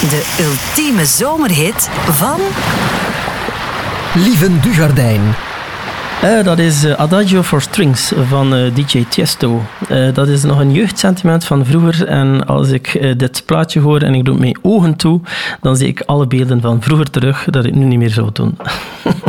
De ultieme zomerhit van... Lieven Dujardin. Dat is Adagio for Strings van DJ Tiesto. Dat is nog een jeugdsentiment van vroeger. En als ik dit plaatje hoor en ik doe mijn ogen toe, dan zie ik alle beelden van vroeger terug dat ik nu niet meer zou doen.